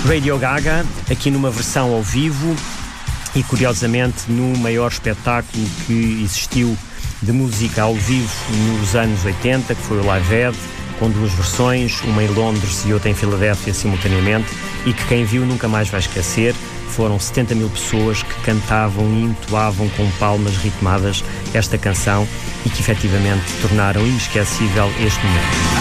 Radio Gaga, aqui numa versão ao vivo e, curiosamente, no maior espetáculo que existiu de música ao vivo nos anos 80, que foi o Live Aid, com duas versões, uma em Londres e outra em Filadélfia simultaneamente, e que quem viu nunca mais vai esquecer. Foram 70 mil pessoas que cantavam e entoavam com palmas ritmadas esta canção e que efetivamente tornaram inesquecível este momento.